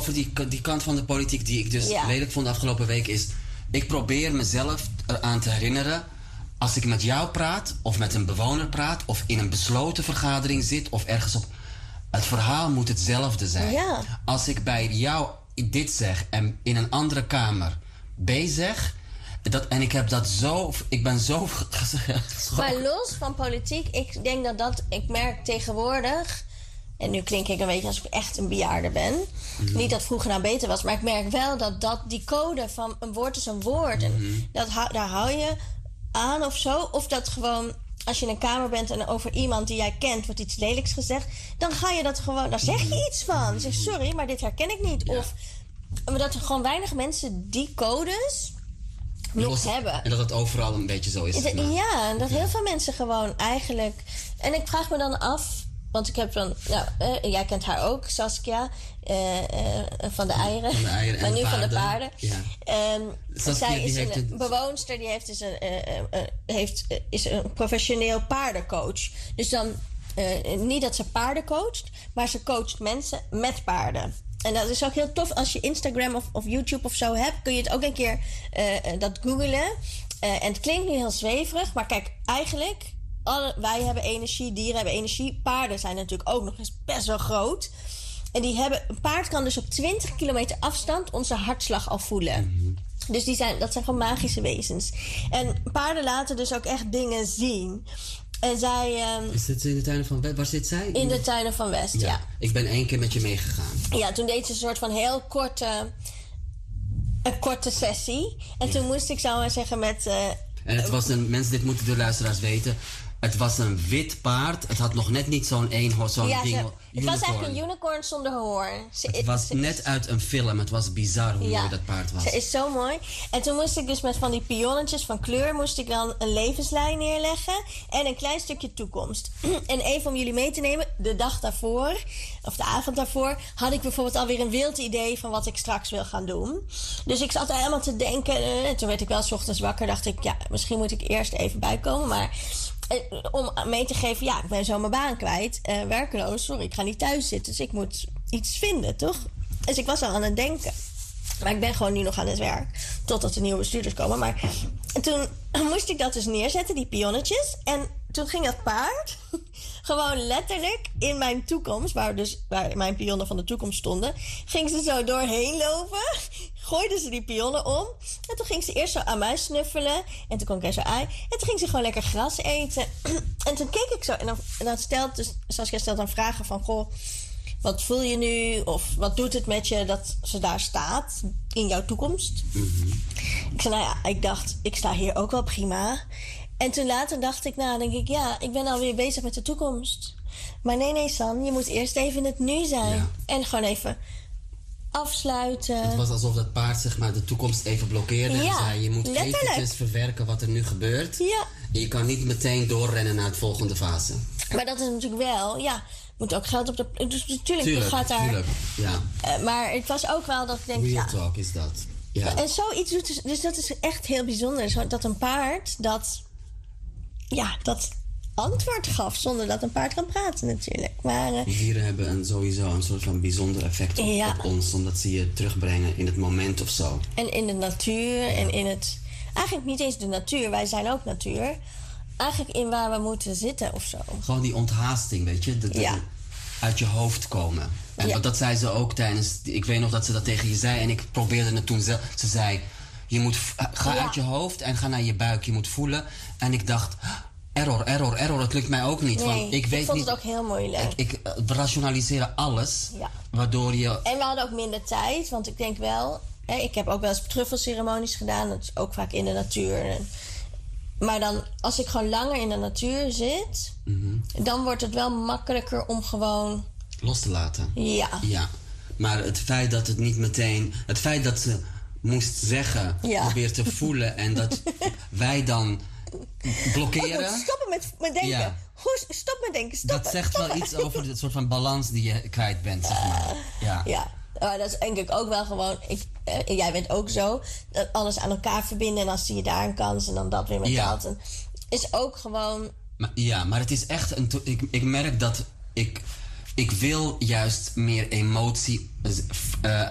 over die kant van de politiek die ik dus lelijk vond de afgelopen week is... Ik probeer mezelf eraan te herinneren... als ik met jou praat, of met een bewoner praat... of in een besloten vergadering zit, of ergens op... Het verhaal moet hetzelfde zijn. Ja. Als ik bij jou dit zeg en in een andere kamer B zeg... en ik heb dat zo... Ik ben zo... Maar los van politiek, ik denk ik merk tegenwoordig... En nu klink ik een beetje alsof ik echt een bejaarde ben. Mm-hmm. Niet dat vroeger nou beter was, maar ik merk wel dat die code van een woord is een woord. En daar hou je aan of zo. Of dat gewoon, als je in een kamer bent en over iemand die jij kent wordt iets lelijks gezegd, dan ga je dat gewoon, daar zeg je iets van. Dan zeg je, sorry, maar dit herken ik niet. Ja. Of dat er gewoon weinig mensen die codes nog hebben. En dat het overal een beetje zo is. Ja, en dat heel veel mensen gewoon eigenlijk... En ik vraag me dan af... Want ik heb dan... jij kent haar ook, Saskia. Van de eieren. Van de eieren maar en nu paarden. van de paarden. Ja. Zij is een bewoonster. Die is een professioneel paardencoach. Dus dan... niet dat ze paarden coacht. Maar ze coacht mensen met paarden. En dat is ook heel tof. Als je Instagram of YouTube of zo hebt... kun je het ook een keer dat googlen. En het klinkt nu heel zweverig. Maar kijk, eigenlijk... wij hebben energie, dieren hebben energie. Paarden zijn natuurlijk ook nog eens best wel groot. En een paard kan dus op 20 kilometer afstand onze hartslag al voelen. Mm-hmm. Dus dat zijn gewoon magische wezens. En paarden laten dus ook echt dingen zien. En zij... Is dit in de tuinen van West? Waar zit zij? In de tuinen van West, ja. Ik ben 1 keer met je meegegaan. Ja, toen deed ze een soort van heel korte sessie. En toen moest ik, zou maar zeggen, met... en het was mensen, dit moeten de luisteraars weten... Het was een wit paard. Het had nog net niet zo'n eenhoorn, ding. Het was eigenlijk een unicorn zonder hoorn. Het was net uit een film. Het was bizar hoe mooi dat paard was. Ze is zo mooi. En toen moest ik dus met van die pionnetjes van kleur... moest ik dan een levenslijn neerleggen... en een klein stukje toekomst. En even om jullie mee te nemen... de dag daarvoor, of de avond daarvoor... had ik bijvoorbeeld alweer een wild idee... van wat ik straks wil gaan doen. Dus ik zat er helemaal te denken... en toen werd ik wel 's ochtends wakker... dacht ik, misschien moet ik eerst even bijkomen... maar... om mee te geven, ik ben zo mijn baan kwijt. Werkeloos, sorry, ik ga niet thuis zitten. Dus ik moet iets vinden, toch? Dus ik was al aan het denken. Maar ik ben gewoon nu nog aan het werk. Totdat de nieuwe bestuurders komen. Maar toen moest ik dat dus neerzetten, die pionnetjes. En toen ging dat paard... gewoon letterlijk in mijn toekomst... waar mijn pionnen van de toekomst stonden... ging ze zo doorheen lopen... gooide ze die pionnen om... en toen ging ze eerst zo aan mij snuffelen... en toen kwam ik er zo uit... en toen ging ze gewoon lekker gras eten... en toen keek ik zo... en dan Saskia stelt dan vragen van... goh, wat voel je nu? Of wat doet het met je dat ze daar staat... in jouw toekomst? Mm-hmm. Ik zei, ik dacht... ik sta hier ook wel prima... En toen later dacht ik, denk ik... ik ben alweer bezig met de toekomst. Maar nee, San, je moet eerst even in het nu zijn. Ja. En gewoon even afsluiten. Het was alsof dat paard, zeg maar, de toekomst even blokkeerde. En zei, je moet eventjes verwerken wat er nu gebeurt. Ja. En je kan niet meteen doorrennen naar de volgende fase. Maar dat is natuurlijk wel, moet ook geld op de... Dus natuurlijk, gaat daar... Tuurlijk, ja. Maar het was ook wel dat ik denk, Real talk is dat. Ja. En zoiets doet dus dat is echt heel bijzonder. Dat een paard dat antwoord gaf zonder dat een paard kan praten natuurlijk. Maar, dieren hebben sowieso een soort van bijzonder effect op ons, omdat ze je terugbrengen in het moment of zo. En in de natuur en in het... Eigenlijk niet eens de natuur, wij zijn ook natuur. Eigenlijk in waar we moeten zitten of zo. Gewoon die onthaasting, weet je? Uit je hoofd komen. En dat zei ze ook tijdens... Ik weet nog dat ze dat tegen je zei en ik probeerde het toen zelf. Ze zei, ga uit je hoofd en ga naar je buik. Je moet voelen. En ik dacht... Error, dat lukt mij ook niet. Nee, want ik vond het ook heel moeilijk. We rationaliseren alles, waardoor je... En we hadden ook minder tijd, want ik denk wel... ik heb ook wel eens truffelceremonies gedaan, dat is ook vaak in de natuur. Maar dan, als ik gewoon langer in de natuur zit... Mm-hmm. Dan wordt het wel makkelijker om gewoon... los te laten. Ja. Maar het feit dat het niet meteen... Het feit dat ze moest zeggen, probeer te voelen... en dat wij dan... blokkeren. Stoppen met denken. Ja. Stop met denken. Dat zegt wel iets over het soort van balans die je kwijt bent, zeg maar. Ja. Maar dat is denk ik ook wel gewoon... jij bent ook zo. Alles aan elkaar verbinden en dan zie je daar een kans... en dan dat weer met dat. En is ook gewoon... Maar het is echt... Ik merk dat ik wil juist meer emotie